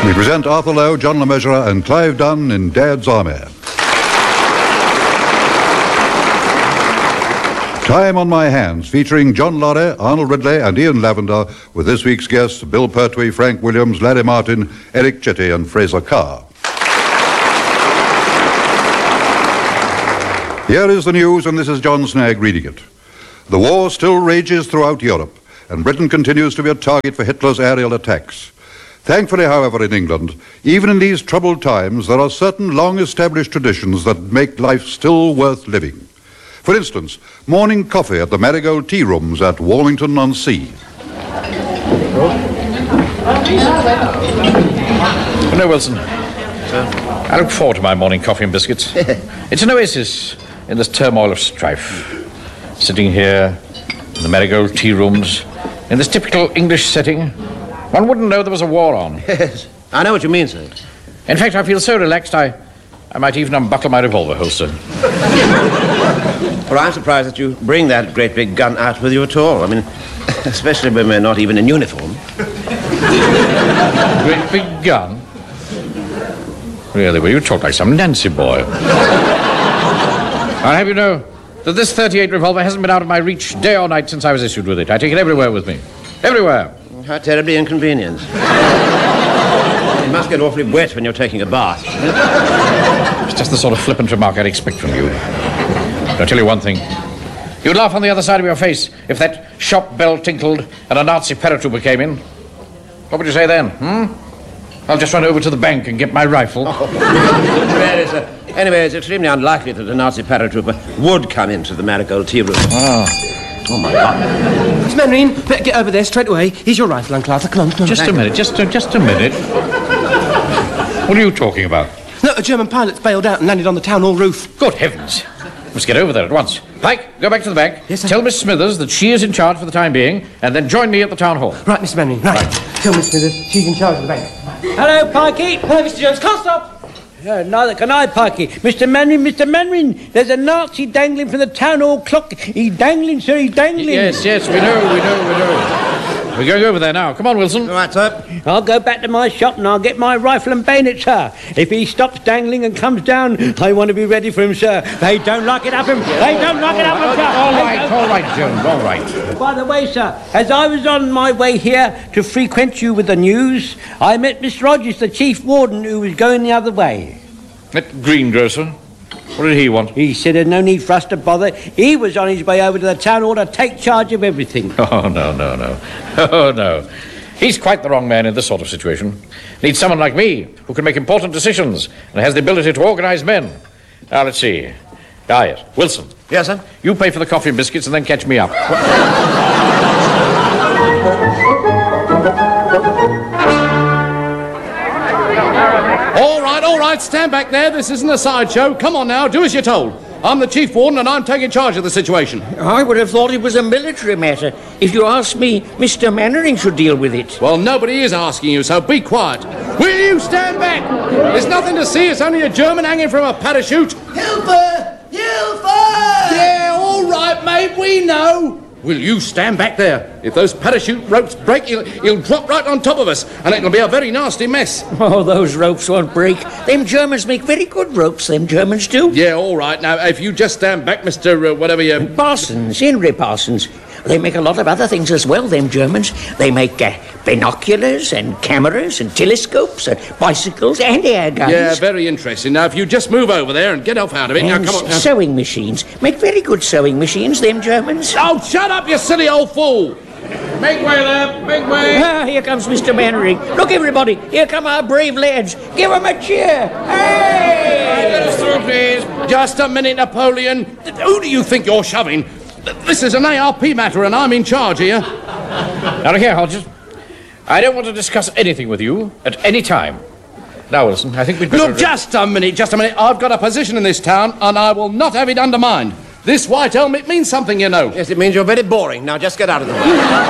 We present Arthur Lowe, John Le Mesurier and Clive Dunn in Dad's Army. Time on My Hands, featuring John Lorry, Arnold Ridley and Ian Lavender, with this week's guests Bill Pertwee, Frank Williams, Larry Martin, Eric Chitty and Fraser Carr. Here is the news, and this is John Snagg reading it. The war still rages throughout Europe, and Britain continues to be a target for Hitler's aerial attacks. Thankfully, however, in England, even in these troubled times, there are certain long-established traditions that make life still worth living. For instance, morning coffee at the Marigold Tea Rooms at Warmington-on-Sea. You know, Wilson, I look forward to my morning coffee and biscuits. It's an oasis in this turmoil of strife. Sitting here in the Marigold Tea Rooms, in this typical English setting, one wouldn't know there was a war on. Yes, I know what you mean, sir. In fact, I feel so relaxed, I might even unbuckle my revolver holster. Well, I'm surprised that you bring that great big gun out with you at all. I mean, especially when we're not even in uniform. Great big gun? Really, well, you talk like some Nancy boy. I'll have you know that this .38 revolver hasn't been out of my reach day or night since I was issued with it. I take it everywhere with me. Everywhere. How terribly inconvenient. It must get awfully wet when you're taking a bath. It's just the sort of flippant remark I'd expect from you. I'll tell you one thing. You'd laugh on the other side of your face if that shop bell tinkled and a Nazi paratrooper came in. What would you say then, I'll just run over to the bank and get my rifle. Really, sir. Anyway, it's extremely unlikely that a Nazi paratrooper would come into the Marigold Tea Room. Oh, my God. Miss Mainwaring, better get over there straight away. Here's your rifle, Uncle Arthur. Come on. Just a minute. What are you talking about? Look, a German pilot's bailed out and landed on the town hall roof. Good heavens. Must get over there at once. Pike, go back to the bank. Yes, sir. Tell Miss Smithers that she is in charge for the time being, and then join me at the town hall. Right, Miss Mainwaring, right. Tell Miss Smithers she's in charge of the bank. Hello, Pikey. Hello, Mr. Jones. Can't stop. Neither can I, Pikey. Mr. Mainwaring, there's a Nazi dangling from the town hall clock. He's dangling, sir, he's dangling. Yes, we know. We're going over there now. Come on, Wilson. All right, sir. I'll go back to my shop and I'll get my rifle and bayonet, sir. If he stops dangling and comes down, I want to be ready for him, sir. They don't lock it up him. They don't lock it up him, sir. All right, Jones, all right. By the way, sir, as I was on my way here to frequent you with the news, I met Mr. Rogers, the chief warden, who was going the other way. That greengrocer? What did he want? He said there's no need for us to bother. He was on his way over to the town hall to take charge of everything. Oh, no. Oh, no. He's quite the wrong man in this sort of situation. Needs someone like me, who can make important decisions and has the ability to organize men. Now, let's see. Yes, Wilson. Yes, sir? You pay for the coffee and biscuits and then catch me up. All right, stand back there. This isn't a sideshow. Come on now, do as you're told. I'm the chief warden and I'm taking charge of the situation. I would have thought it was a military matter. If you ask me, Mr. Mainwaring should deal with it. Well, nobody is asking you, so be quiet. Will you stand back? There's nothing to see. It's only a German hanging from a parachute. Hilfe! Hilfe! Yeah, all right, mate, we know. Will you stand back there? If those parachute ropes break, he'll drop right on top of us, and it'll be a very nasty mess. Oh, those ropes won't break. Them Germans make very good ropes, them Germans do. Yeah, all right. Now, if you just stand back, Mr. whatever you... Parsons, Henry Parsons. They make a lot of other things as well, them Germans. They make binoculars and cameras and telescopes and bicycles and air guns. Yeah, very interesting. Now, if you just move over there and get off out of it... And now, come on. Sewing machines. Make very good sewing machines, them Germans. Oh, shut up, you silly old fool! Make way there, make way. Ah, here comes Mr. Mainwaring. Look, everybody, here come our brave lads. Give them a cheer. Hey! Let us through, please. Just a minute, Napoleon. Who do you think you're shoving? This is an ARP matter, and I'm in charge here. Now, look here, Hodges. I don't want to discuss anything with you at any time. Now, Wilson, I think we'd better... Look, just a minute. I've got a position in this town, and I will not have it undermined. This white helmet means something, you know. Yes, it means you're very boring. Now, just get out of the way.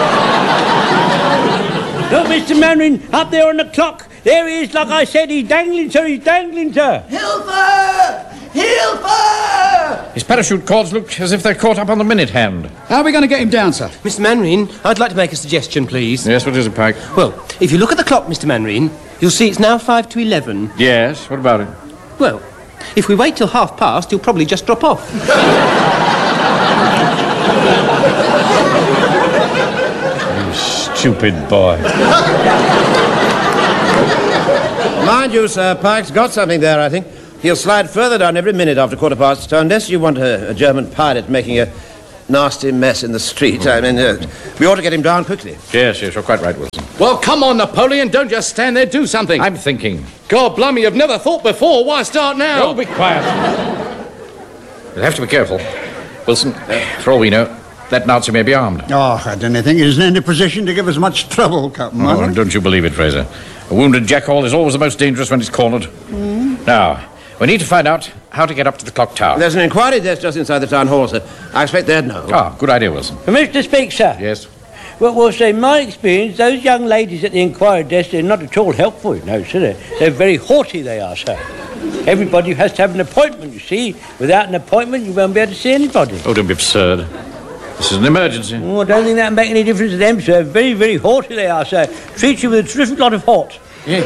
Look, Mr. Mainwaring, up there on the clock. There he is, like I said. He's dangling, sir. Hilfe! Hilfe! His parachute cords look as if they're caught up on the minute hand. How are we going to get him down, sir? Mr. Mainwaring, I'd like to make a suggestion, please. Yes, what is it, Pike? Well, if you look at the clock, Mr. Mainwaring, You'll see it's now 5 to 11. Yes, what about it? Well, if we wait till past, he'll probably just drop off. You stupid boy. Mind you, Sir, Pike's got something there, I think. He'll slide further down every minute after 15, unless you want a German pilot making a nasty mess in the street. I mean, we ought to get him down quickly. Yes, you're quite right, Wilson. Well, come on, Napoleon. Don't just stand there. Do something. I'm thinking. God blimey, you've never thought before. Why start now? Oh, be quiet. You'll have to be careful. Wilson, for all we know, that Nazi may be armed. Oh, I don't think he's in any position to give us much trouble, Captain. Oh, don't you believe it, Fraser. A wounded jackal is always the most dangerous when he's cornered. Now, we need to find out how to get up to the clock tower. There's an inquiry desk just inside the town hall, sir. I expect they'd know. Ah, good idea, Wilson. Permission to speak, sir? Yes. Well, sir, in my experience, those young ladies at the inquiry desk, they're not at all helpful, you know, sir. They're very haughty, they are, sir. Everybody has to have an appointment, you see. Without an appointment, you won't be able to see anybody. Oh, don't be absurd. This is an emergency. Oh, I don't think that'll make any difference to them, sir. Very, very haughty they are, sir. Treat you with a terrific lot of hot.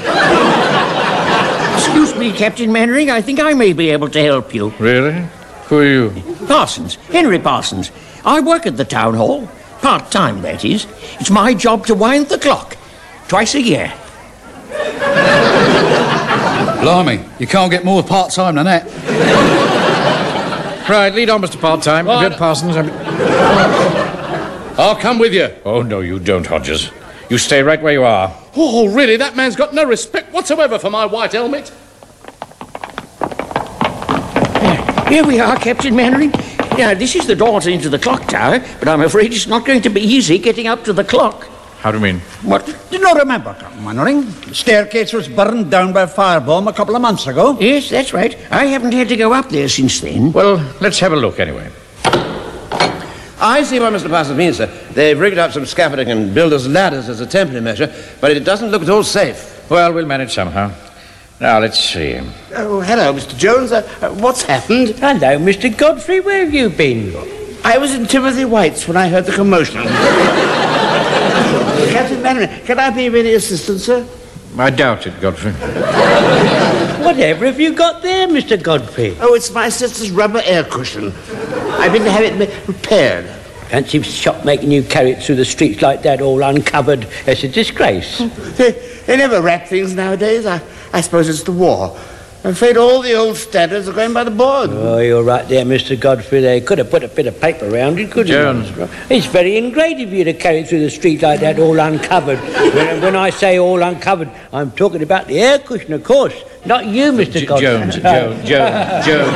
Excuse me, Captain Mannering, I think I may be able to help you. Really? Who are you? Parsons, Henry Parsons. I work at the town hall. Part-time, that is. It's my job to wind the clock. Twice a year. Blimey, you can't get more part-time than that. Right, lead on, Mr. Part-Time. Good Parsons. I'll come with you. Oh, no, you don't, Hodges. You stay right where you are. Oh, really? That man's got no respect whatsoever for my white helmet. Here we are, Captain Mannering. Now, this is the door into the clock tower, but I'm afraid it's not going to be easy getting up to the clock. How do you mean? What? Do you not remember, Captain Mannering? The staircase was burned down by a firebomb a couple of months ago. Yes, that's right. I haven't had to go up there since then. Well, let's have a look anyway. I see what Mr. Parsons means, sir. They've rigged up some scaffolding and builders' ladders as a temporary measure, but it doesn't look at all safe. Well, we'll manage somehow. Now, let's see. Oh, hello, Mr. Jones. What's happened? Hello, Mr. Godfrey. Where have you been? I was in Timothy White's when I heard the commotion. Captain Mannering, can I be of any assistance, sir? I doubt it, Godfrey. Whatever have you got there, Mr. Godfrey? Oh, it's my sister's rubber air cushion. I've been to have it repaired. Fancy shop making you carry it through the streets like that, all uncovered. It's a disgrace. They never wrap things nowadays. I suppose it's the war. I'm afraid all the old standards are going by the board. Oh, you're right there, Mr. Godfrey. They could have put a bit of paper around it, couldn't Jones. you? It's very ingrate of you to carry it through the street like that, all uncovered. when I say all uncovered, I'm talking about the air cushion, of course. Not you, Mr. Godfrey. Jones.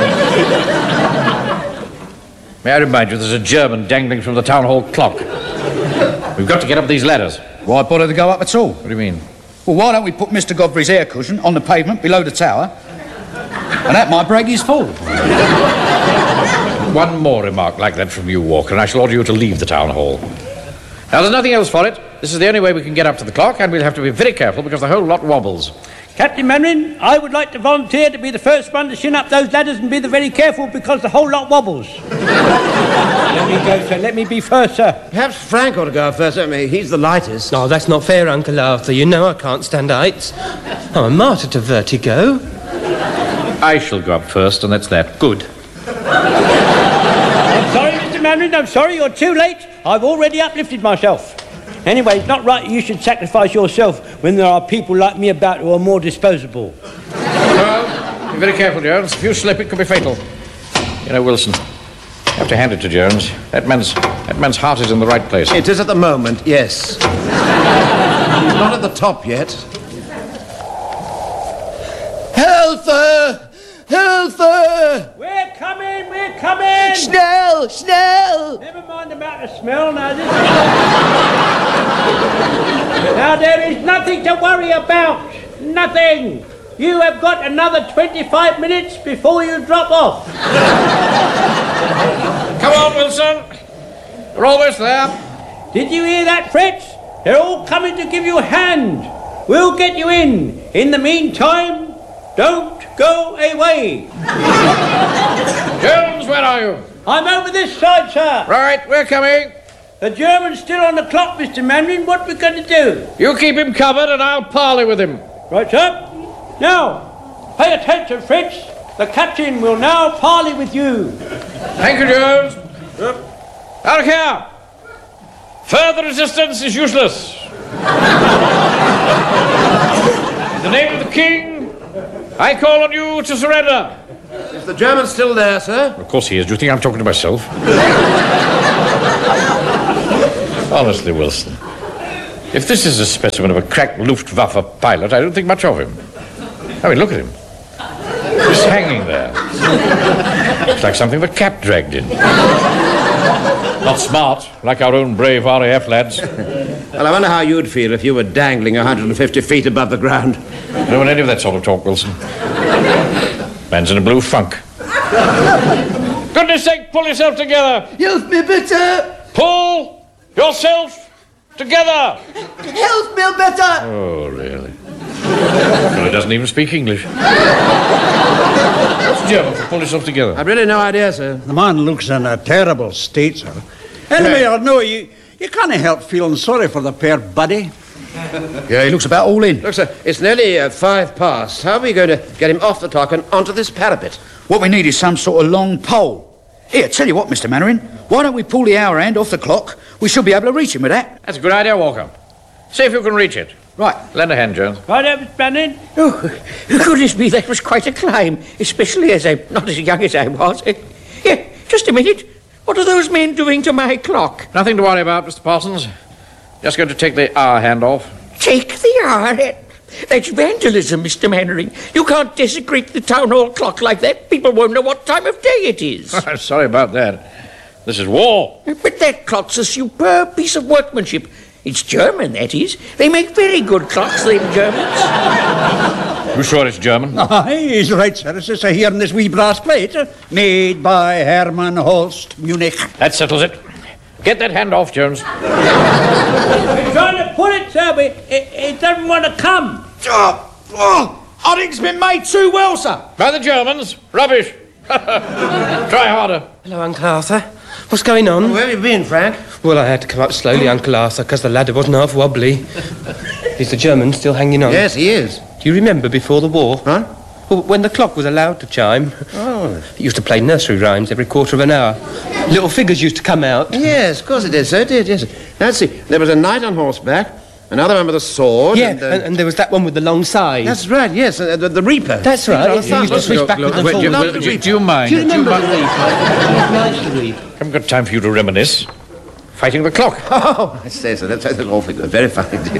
May I remind you, there's a German dangling from the town hall clock. We've got to get up these ladders. Why bother to go up at all? What do you mean? Well, why don't we put Mr. Godfrey's air cushion on the pavement below the tower? And that might break his fall. One more remark like that from you, Walker, and I shall order you to leave the town hall. Now, there's nothing else for it. This is the only way we can get up to the clock, and we'll have to be very careful because the whole lot wobbles. Captain Mannering, I would like to volunteer to be the first one to shin up those ladders and be the very careful because the whole lot wobbles. Let me go, sir. Let me be first, sir. Perhaps Frank ought to go first. I mean, he's the lightest. Oh, that's not fair, Uncle Arthur. You know I can't stand heights. I'm a martyr to vertigo. I shall go up first, and that's that. Good. I'm sorry, Mr. Mannering. I'm sorry. You're too late. I've already uplifted myself. Anyway, it's not right you should sacrifice yourself when there are people like me about who are more disposable. Well, be very careful, Jones. If you slip, it could be fatal. You know, Wilson, you have to hand it to Jones. That man's heart is in the right place. It is at the moment, yes. He's not at the top yet. Helfer! Helfer! We're coming! We're coming! Schnell! Schnell! Never mind about the smell now. Now, there is nothing to worry about. Nothing. You have got another 25 minutes before you drop off. Come on, Wilson. We're almost there. Did you hear that, Fritz? They're all coming to give you a hand. We'll get you in. In the meantime, don't go away. Jones, where are you? I'm over this side, sir. Right, we're coming. The German's still on the clock, Mr. Mannering. What are we going to do? You keep him covered and I'll parley with him. Right, sir. Now, pay attention, Fritz. The captain will now parley with you. Thank you, Jones. Out here. Further resistance is useless. In the name of the king, I call on you to surrender. Is the German still there, sir? Of course he is. Do you think I'm talking to myself? Honestly, Wilson, if this is a specimen of a crack Luftwaffe pilot, I don't think much of him. I mean, look at him. Just hanging there. It's like something the cap dragged in. Not smart, like our own brave RAF lads. Well, I wonder how you'd feel if you were dangling 150 feet above the ground. I don't want any of that sort of talk, Wilson. Man's in a blue funk. Goodness sake, pull yourself together. Help me better! Pull yourself together. Help me better! Oh, really? Well, he doesn't even speak English. What's German for pull yourself together? I've really no idea, sir. The man looks in a terrible state, sir. Anyway, I know you can't help feeling sorry for the poor buddy. Yeah, he looks about all in. Look, sir, it's nearly 5 past. How are we going to get him off the clock and onto this parapet? What we need is some sort of long pole. Here, tell you what, Mr. Mannering, why don't we pull the hour hand off the clock? We should be able to reach him with that. That's a good idea, Walker. See if you can reach it. Right. Lend a hand, Jones. Right, Mr. Mannering. Oh, goodness me, that was quite a climb, especially as I'm not as young as I was. Here, just a minute. What are those men doing to my clock? Nothing to worry about, Mr. Parsons. Just going to take the hour hand off. Take the hour hand? That's vandalism, Mr. Mannering. You can't desecrate the town hall clock like that. People won't know what time of day it is. I'm sorry about that. This is war. But that clock's a superb piece of workmanship. It's German, that is. They make very good clocks, them Germans. You sure it's German? Aye, he's right, sir. It's just here in this wee brass plate, made by Hermann Holst, Munich. That settles it. Get that hand off, Jones. We're trying to pull it, sir, but it doesn't want to come. I think it's been made too well, sir. By the Germans? Rubbish. Try harder. Hello, Uncle Arthur. What's going on? Where have you been, Frank? Well, I had to come up slowly, Uncle Arthur, because the ladder wasn't half wobbly. Is the German still hanging on? Yes, he is. Do you remember before the war? Huh? Well, when the clock was allowed to chime, Oh. it used to play nursery rhymes every quarter of an hour. Little figures used to come out. Yes, of course it did, sir. It did, yes. Now, let's see. There was a knight on horseback, another one with a sword. Yeah, and there was that one with the long side. That's right, yes, the Reaper. That's right. Yes, You used to switch backwards and Wait, forwards. do you mind? Do you remember the Reaper? Nice to read. Haven't got time for you to reminisce. Fighting the clock. Oh, I say so. That's awfully good. Very fine indeed.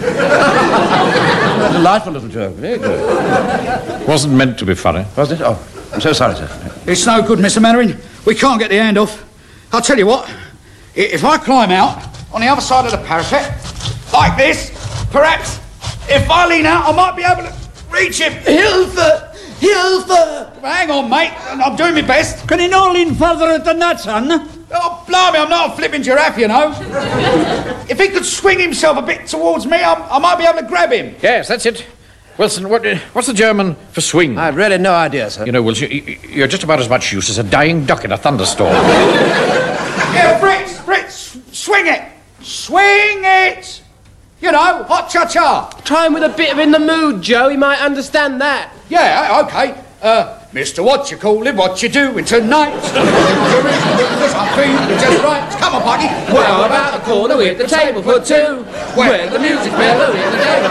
Delightful little joke. Very good. Wasn't meant to be funny. Was it? Oh, I'm so sorry, sir. It's no good, Mr. Mannering. We can't get the hand off. I'll tell you what. If I climb out on the other side of the parapet, like this, perhaps, if I lean out, I might be able to reach him. Hilfe! Hilfe! Hang on, mate. I'm doing my best. Can he not lean further than that, son? Oh, blimey, I'm not a flipping giraffe, you know. If he could swing himself a bit towards me, I might be able to grab him. Yes, that's it. Wilson, what's the German for swing? I've really no idea, sir. You know, Wilson, you're just about as much use as a dying duck in a thunderstorm. Yeah, Fritz, swing it. Swing it. You know, hot cha-cha. Try him with a bit of in the mood, Joe. He might understand that. Yeah, okay. Mr. What you call it, what you doing tonight? Because I'm feeling just right. Come on, Puggy. Well, about the corner with the table for two, where the music's mellow in the day.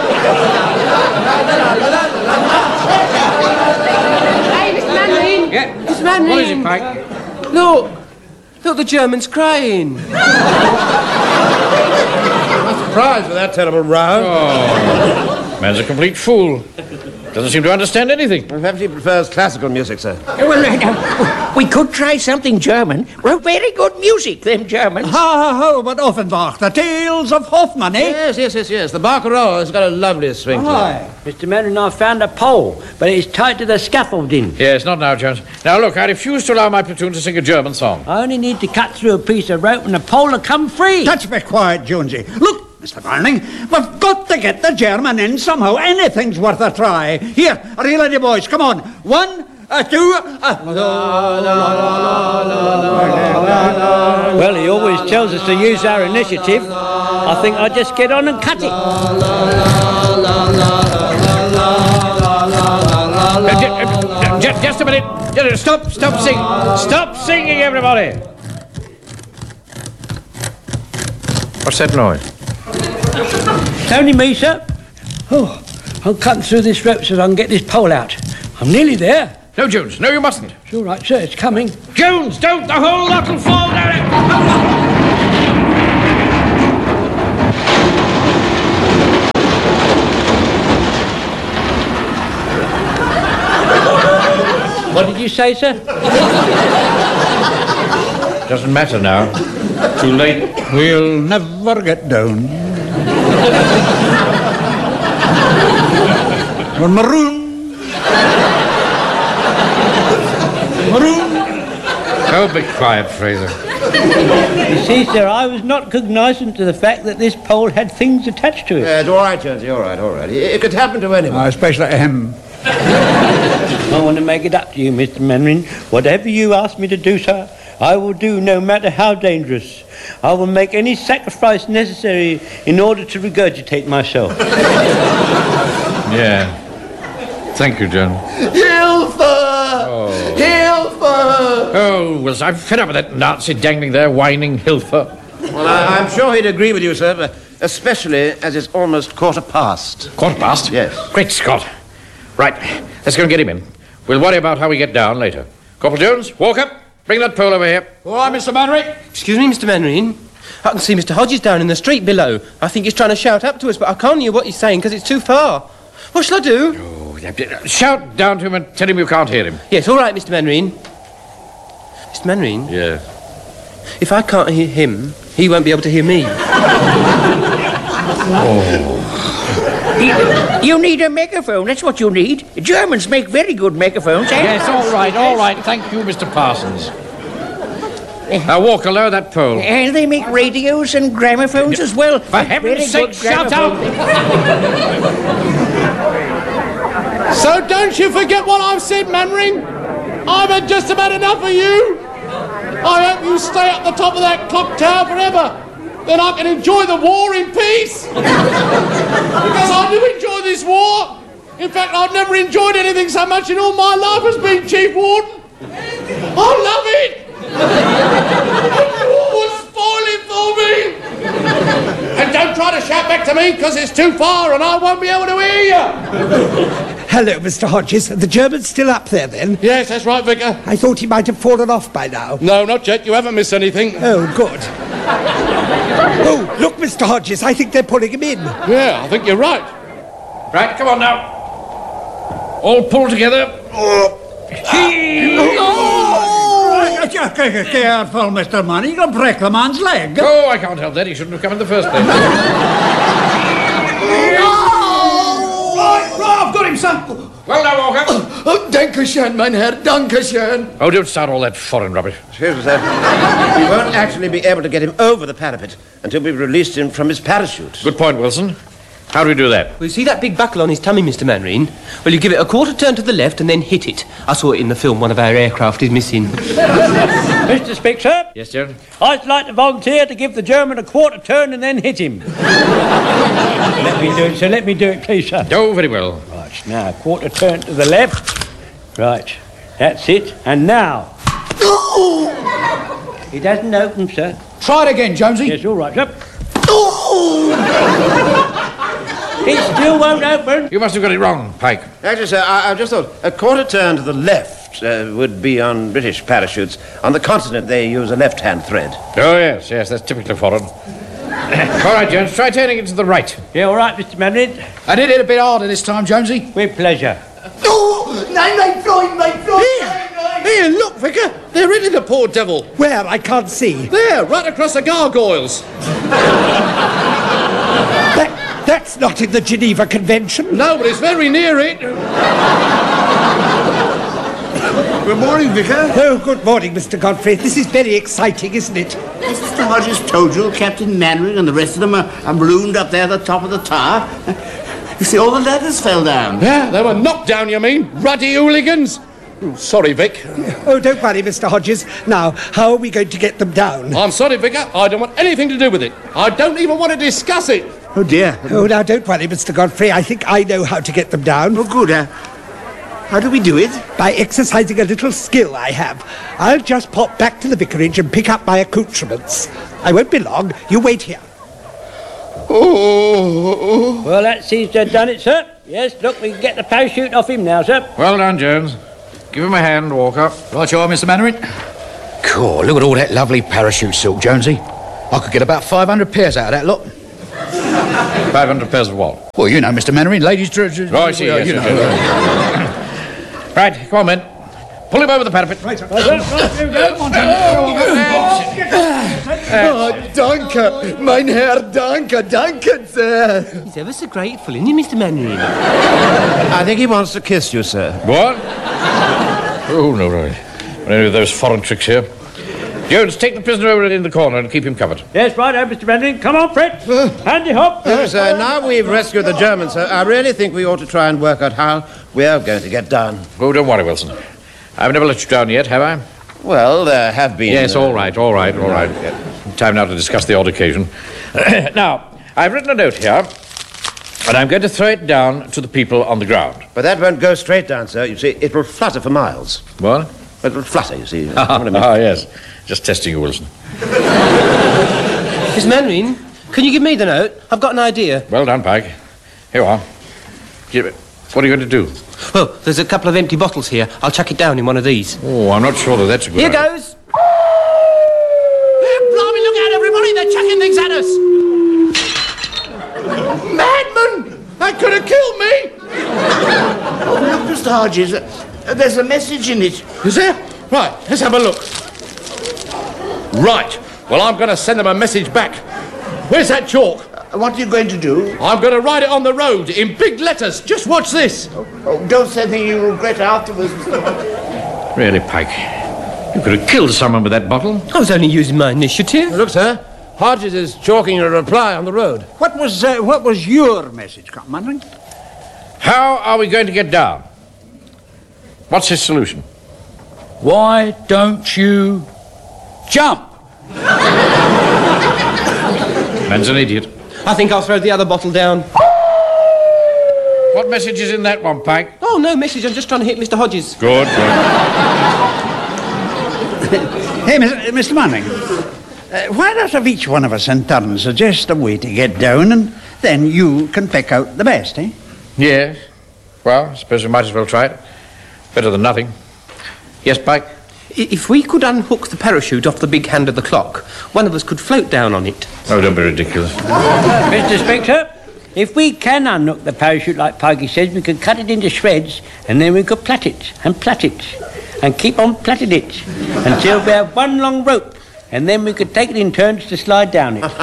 Hey, Mr. Manning. Yeah. Mr. Manning. What is it, Pike? Look, the German's crying. I'm surprised with that terrible row. Oh, man's a complete fool. Doesn't seem to understand anything. Perhaps he prefers classical music, sir. Well, we could try something German. Wrote very good music, them Germans. How about Offenbach, the Tales of Hoffmann, eh? Yes. The Barcarolle has got a lovely swing to it. Aye. Mr. Mannering, I found a pole, but it's tied to the scaffolding. Yes, not now, Jones. Now, look, I refuse to allow my platoon to sing a German song. I only need to cut through a piece of rope and the pole will come free. Touch me quiet, Jonesy. Look, Mr. Barney, we've got to get the German in somehow. Anything's worth a try. Here, reel in, you boys. Come on. 1, 2, Well, he always tells us to use our initiative. I think I'll just get on and cut it. minute. Stop singing. Stop singing, everybody. What's that noise? It's only me, sir. Oh, I'm cutting through this rope so I can get this pole out. I'm nearly there. No, Jones. No, you mustn't. It's all right, sir. It's coming. Jones, don't! The whole lot will fall down. What did you say, sir? Doesn't matter now. Too late. We'll never get down. We're maroon. Maroon. Oh, be quiet, Fraser. You see, sir, I was not cognizant to the fact that this pole had things attached to it. Yeah, it's all right, Jonesy, all right. It could happen to anyone. Especially him. I want to make it up to you, Mr. Mannering. Whatever you ask me to do, sir, I will do, no matter how dangerous. I will make any sacrifice necessary in order to regurgitate myself. Yeah. Thank you, John. Hilfer! Oh. Hilfer! Oh, well, I'm fed up with that Nazi dangling there, whining Hilfer. Well, I'm sure he'd agree with you, sir, but especially as it's almost 1:15. 1:15? Yes. Great Scott. Right, let's go and get him in. We'll worry about how we get down later. Corporal Jones, walk up. Bring that pole over here. All right, Mr. Mannering. Excuse me, Mr. Mannering. I can see Mr. Hodges down in the street below. I think he's trying to shout up to us, but I can't hear what he's saying because it's too far. What shall I do? Oh, shout down to him and tell him you can't hear him. Yes, all right, Mr. Mannering. Mr. Mannering? Yes. If I can't hear him, he won't be able to hear me. Oh. You need a megaphone, that's what you need. Germans make very good megaphones, eh? Yes, all right. Thank you, Mr. Parsons. Now, Walker, lower that pole. And they make radios and gramophones as well. For heaven's sake, shut up! So don't you forget what I've said, Mannering. I've had just about enough of you. I hope you stay at the top of that clock tower forever. Then I can enjoy the war in peace. Because I do enjoy this war. In fact, I've never enjoyed anything so much in all my life as being Chief Warden. I love it. The war will spoil it for me. And don't try to shout back to me, because it's too far and I won't be able to hear you. Hello, Mr. Hodges. Are the Germans still up there, then? Yes, that's right, Vicar. I thought he might have fallen off by now. No, not yet. You haven't missed anything. Oh, good. Oh, look, Mr. Hodges. I think they're pulling him in. Yeah, I think you're right. Right, come on now. All pull together. Careful, Mr. Money. You'll break the man's leg. Oh, I can't help that. He shouldn't have come in the first place. Right, I've got him, son. Well, now, Walker. Oh, Dankeschön, mein Herr, Dankeschön. Oh, don't start all that foreign rubbish. Excuse me, sir. We won't actually be able to get him over the parapet until we've released him from his parachute. Good point, Wilson. How do we do that? Well, you see that big buckle on his tummy, Mr. Mannering? Well, you give it a quarter turn to the left and then hit it. I saw it in the film one of our aircraft is missing. Mr. Speaker? Yes, John? I'd like to volunteer to give the German a quarter turn and then hit him. Let me do it, sir. Let me do it, please, sir. Oh, very well. Right, now, quarter turn to the left. Right, that's it. And now. It hasn't opened, sir. Try it again, Jonesy. Yes, all right, sir. It still won't open. You must have got it wrong, Pike. Actually, sir, I just thought a quarter turn to the left would be on British parachutes. On the continent, they use a left-hand thread. Oh, yes, that's typically foreign. All right, Jones, try turning it to the right. Yeah, all right, Mr. Mannering. I did it a bit harder this time, Jonesy. With pleasure. Here, look, Vicar. They're hitting the poor devil. Where? I can't see. There, right across the gargoyles. That's not in the Geneva Convention. No, but it's very near it. Good morning, Vicar. Oh, good morning, Mr. Godfrey. This is very exciting, isn't it? Yes, Mr. Hodges told you Captain Mannering and the rest of them are marooned up there at the top of the tower. You see, all the ladders fell down. Yeah, they were knocked down, you mean? Ruddy hooligans. Oh, sorry, Vic. Oh, don't worry, Mr. Hodges. Now, how are we going to get them down? I'm sorry, Vicar. I don't want anything to do with it. I don't even want to discuss it. Oh, dear. Oh, now, don't worry, Mr. Godfrey. I think I know how to get them down. Oh, good. How do we do it? By exercising a little skill I have. I'll just pop back to the vicarage and pick up my accoutrements. I won't be long. You wait here. Oh. Well, that seems to have done it, sir. Yes, look, we can get the parachute off him now, sir. Well done, Jones. Give him a hand, Walker. Right you are, Mr. Mannering. Cool, look at all that lovely parachute silk, Jonesy. I could get about 500 pairs out of that lot. 500 pairs of what? Well, you know, Mr. Mannering, ladies' dresses. Oh, I see, yes, you know. Right, come on, men. Pull him over the parapet. Right, sir. Danke, mein Herr, danke, sir. He's ever so grateful, isn't he, Mr. Mannering? I think he wants to kiss you, sir. What? Oh, no, right. Any of those foreign tricks here. Jones, take the prisoner over in the corner and keep him covered. Yes, right, Mr. Mannering. Come on, Fritz. Handy hop. Sir, now we've rescued the Germans, sir, I really think we ought to try and work out how we're going to get down. Oh, don't worry, Wilson. I've never let you down yet, have I? Well, there have been... Yes, all right. Time now to discuss the odd occasion. Now, I've written a note here, and I'm going to throw it down to the people on the ground. But that won't go straight down, sir. You see, it will flutter for miles. What? It will flutter, you see. Yes. Just testing you, Wilson. Miss Mannering, can you give me the note? I've got an idea. Well done, Pike. Here you are. What are you going to do? Well, there's a couple of empty bottles here. I'll chuck it down in one of these. Oh, I'm not sure that that's a good idea. idea. Here goes. Blimey, look out, everybody! They're chucking things at us! Madman! That could have killed me! Oh, look, Mr. Hodges, there's a message in it. Is there? Right, let's have a look. Right. Well, I'm going to send them a message back. Where's that chalk? What are you going to do? I'm going to write it on the road in big letters. Just watch this. Oh, don't say anything you'll regret afterwards, Mr. Hodges. Really, Pike, you could have killed someone with that bottle. I was only using my initiative. Look, sir, Hodges is chalking a reply on the road. What was your message, Captain Mannering? How are we going to get down? What's his solution? Why don't you jump? Man's an idiot. I think I'll throw the other bottle down. What message is in that one, Pike? Oh, no message. I'm just trying to hit Mr. Hodges. Good. Hey, Mr. Mannering, why not have each one of us in turn suggest a way to get down, and then you can pick out the best, eh? Yes. Well, I suppose we might as well try it. Better than nothing. Yes, Pike? If we could unhook the parachute off the big hand of the clock, one of us could float down on it. Oh, don't be ridiculous. Mr. Spectre, if we can unhook the parachute like Pikey says, we could cut it into shreds, and then we could plait it, and keep on plaiting it, until we have one long rope, and then we could take it in turns to slide down it.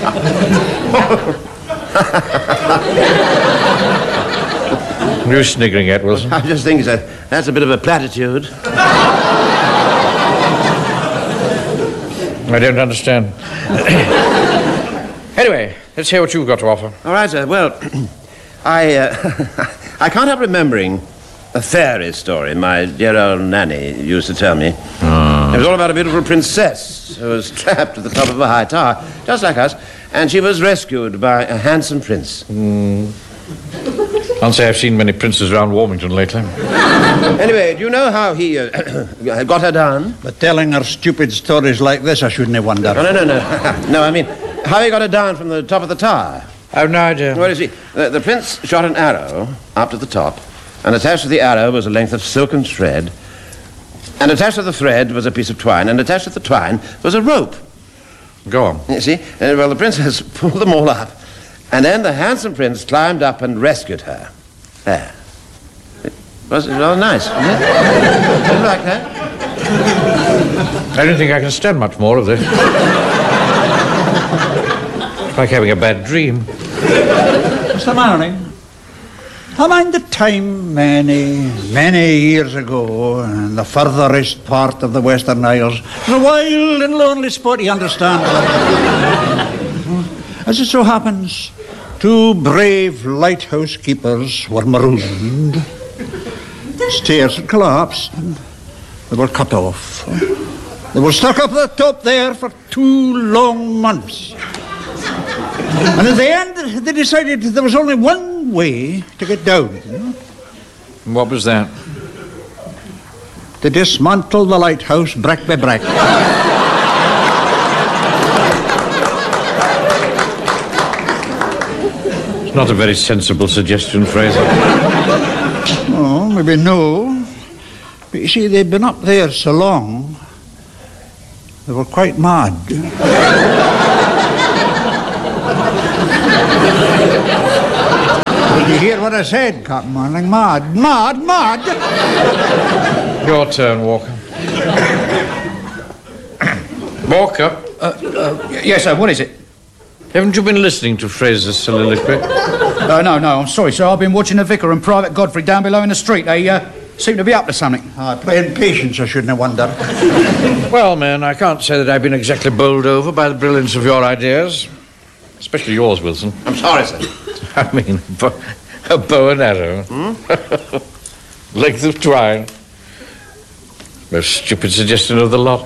What are you sniggering at, Wilson? I just think that's a bit of a platitude. I don't understand. Anyway, let's hear what you've got to offer. All right, sir. Well, I can't help remembering a fairy story my dear old nanny used to tell me. It was all about a beautiful princess who was trapped at the top of a high tower, just like us, and she was rescued by a handsome prince. Can't say I've seen many princes around Warmington lately. Anyway, do you know how he got her down? But telling her stupid stories like this, I shouldn't wonder. No. No, I mean, how he got her down from the top of the tower. I have no idea. Well, you see, the prince shot an arrow up to the top, and attached to the arrow was a length of silken thread, and attached to the thread was a piece of twine, and attached to the twine was a rope. Go on. You see? Well, the princess pulled them all up, and then the handsome prince climbed up and rescued her. There. It was nice, wasn't it? Did you like that? I don't think I can stand much more of this. It's like having a bad dream. Mr. Mannering, I mind the time many years ago in the furthest part of the Western Isles. It was a wild and lonely spot, you understand. As it so happens, 2 brave lighthouse keepers were marooned. The stairs had collapsed and they were cut off. They were stuck up the top there for 2 long months. And at the end, they decided there was only one way to get down. What was that? To dismantle the lighthouse brick by brick. It's not a very sensible suggestion, Fraser. Oh, maybe no. But you see, they'd been up there so long, they were quite mad. Did you hear what I said, Captain Manning? Mad, mad, mad! Your turn, Walker. Walker? Yes, sir, what is it? Haven't you been listening to Fraser's soliloquy? No, I'm sorry, sir. I've been watching the Vicar and Private Godfrey down below in the street. They seem to be up to something. Playing patience, I shouldn't have wondered. Well, man, I can't say that I've been exactly bowled over by the brilliance of your ideas. Especially yours, Wilson. I'm sorry, sir. I mean, a bow and arrow. Length of twine. Most stupid suggestion of the lot.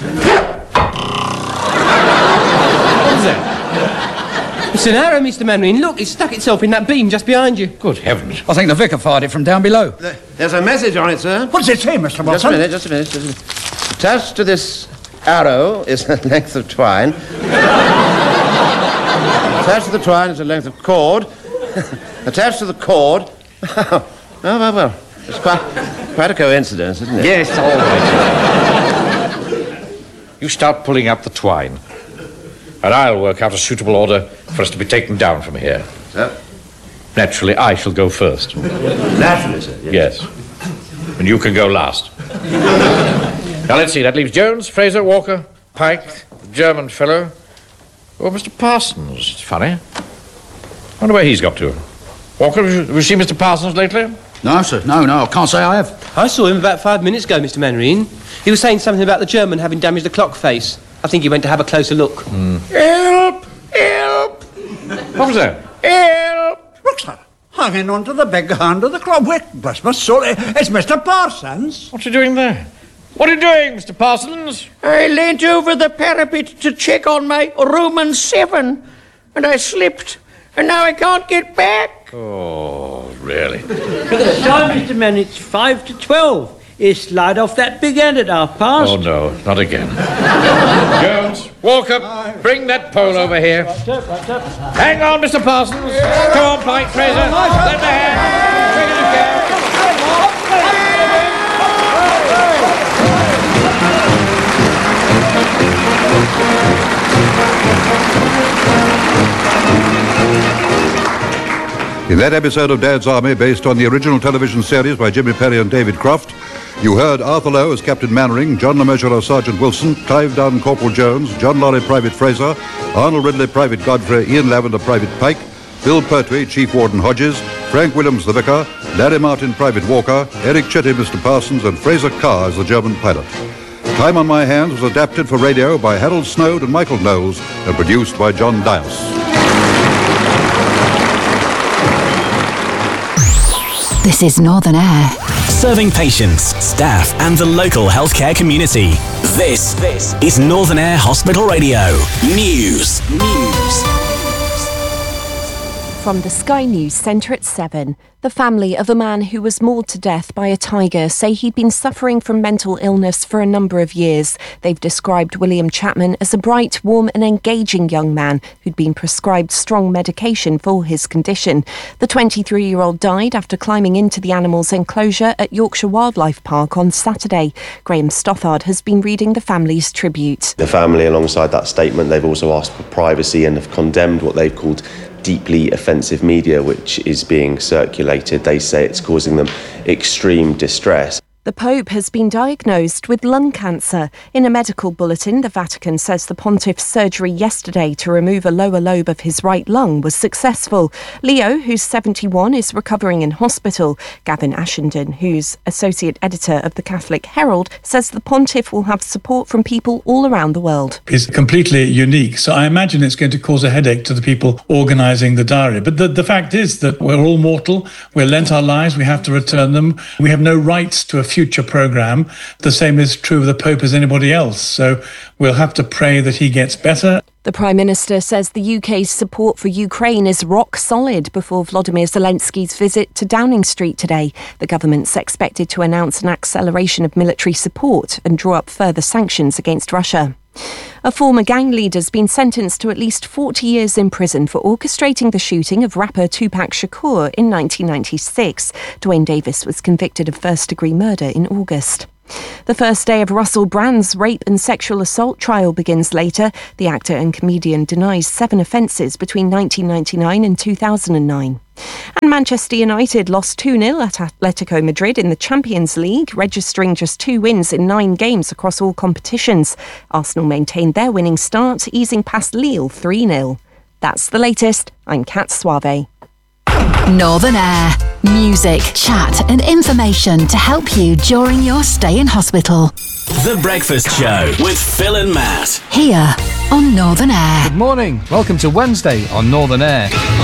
It's an arrow, Mr. Manring. Look, it's stuck itself in that beam just behind you. Good heavens. I think the Vicar fired it from down below. There's a message on it, sir. What does it say, Mr. Watson? Just a minute. Attached to this arrow is a length of twine. Attached to the twine is a length of cord. Attached to the cord... well. It's quite a coincidence, isn't it? Yes, all right. You start pulling up the twine, and I'll work out a suitable order for us to be taken down from here. Sir? Naturally, I shall go first. Naturally, sir? Yes. And you can go last. Now, let's see. That leaves Jones, Fraser, Walker, Pike, the German fellow. Oh, Mr. Parsons. It's funny. Wonder where he's got to. Walker, have you seen Mr. Parsons lately? No, sir. No, I can't say I have. I saw him about 5 minutes ago, Mr. Manring. He was saying something about the German having damaged the clock face. I think he went to have a closer look. Help! Help! What was that? Help! Look, sir, hanging onto the big hand of the clock. Wait, bless my soul, it's Mr. Parsons. What's he doing there? What are you doing, Mr. Parsons? I leant over the parapet to check on my Roman 7, and I slipped, and now I can't get back. Oh, really? Look at the time, Mr. Manning. It's 5 to 12. You slide off that big end at 1:30. Oh, no, not again. Jones, Walker, bring that pole over here. Right up. Hang on, Mr. Parsons. Come on, Pike, Fraser. Lend a hand. Bring it again. In that episode of Dad's Army, based on the original television series by Jimmy Perry and David Croft, you heard Arthur Lowe as Captain Mannering, John LeMessurier as Sergeant Wilson, Clive Dunn, Corporal Jones, John Lorry, Private Fraser, Arnold Ridley, Private Godfrey, Ian Lavender, Private Pike, Bill Pertwee, Chief Warden Hodges, Frank Williams, the Vicar, Larry Martin, Private Walker, Eric Chetty, Mr. Parsons, and Fraser Carr as the German pilot. Time on My Hands was adapted for radio by Harold Snowd and Michael Knowles and produced by John Dias. This is Northern Air. Serving patients, staff and the local healthcare community. This is Northern Air Hospital Radio. News. From the Sky News Centre at 7, the family of a man who was mauled to death by a tiger say he'd been suffering from mental illness for a number of years. They've described William Chapman as a bright, warm and engaging young man who'd been prescribed strong medication for his condition. The 23-year-old died after climbing into the animal's enclosure at Yorkshire Wildlife Park on Saturday. Graham Stothard has been reading the family's tribute. The family, alongside that statement, they've also asked for privacy and have condemned what they've called deeply offensive media which is being circulated. They say it's causing them extreme distress. The Pope has been diagnosed with lung cancer. In a medical bulletin, the Vatican says the pontiff's surgery yesterday to remove a lower lobe of his right lung was successful. Leo, who's 71, is recovering in hospital. Gavin Ashenden, who's associate editor of the Catholic Herald, says the pontiff will have support from people all around the world. It's completely unique, so I imagine it's going to cause a headache to the people organising the diary. But the fact is that we're all mortal, we're lent our lives, we have to return them. We have no rights to a future programme. The same is true of the Pope as anybody else. So we'll have to pray that he gets better. The Prime Minister says the UK's support for Ukraine is rock solid before Volodymyr Zelensky's visit to Downing Street today. The government's expected to announce an acceleration of military support and draw up further sanctions against Russia. A former gang leader has been sentenced to at least 40 years in prison for orchestrating the shooting of rapper Tupac Shakur in 1996. Dwayne Davis was convicted of first-degree murder in August. The first day of Russell Brand's rape and sexual assault trial begins later. The actor and comedian denies 7 offences between 1999 and 2009. And Manchester United lost 2-0 at Atletico Madrid in the Champions League, registering just 2 wins in 9 games across all competitions. Arsenal maintained their winning start, easing past Lille 3-0. That's the latest. I'm Kat Suave. Northern Air. Music, chat and information to help you during your stay in hospital. The Breakfast Show with Phil and Matt. Here on Northern Air. Good morning. Welcome to Wednesday on Northern Air.